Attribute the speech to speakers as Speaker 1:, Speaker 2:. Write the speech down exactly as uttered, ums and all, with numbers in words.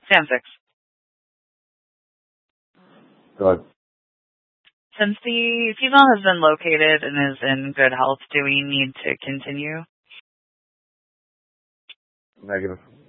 Speaker 1: Sam six.
Speaker 2: Go ahead.
Speaker 1: Since the female has been located and is in good health, do we need to continue?
Speaker 2: Negative.